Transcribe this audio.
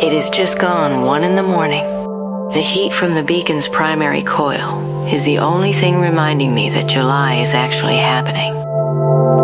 It is just gone 1 in the morning. The heat from the beacon's primary coil is the only thing reminding me that July is actually happening.